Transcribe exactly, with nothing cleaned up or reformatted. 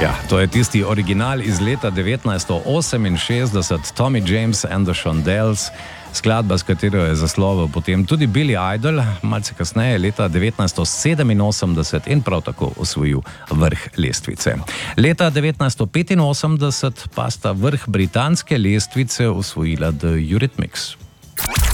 Ja, to je tisti original iz leta devetnajststo oseminšestdeset, Tommy James and the Shondells, skladba, s katero je zaslovil potem tudi Billy Idol, malce kasneje, leta devetnajststo sedeminosemdeset in prav tako osvojil vrh lestvice. Leta devetnajststo petinosemdeset pa sta vrh britanske lestvice osvojila The Eurythmics.